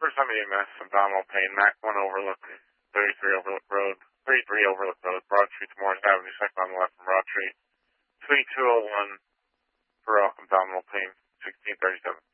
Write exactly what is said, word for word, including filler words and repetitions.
First time E M S, abdominal pain, Mac one Overlook, thirty-three Overlook Road, thirty-three Overlook Road, Broad Street to Morris Avenue, second on the left from Broad Street, twenty-two oh one for abdominal pain, sixteen thirty-seven.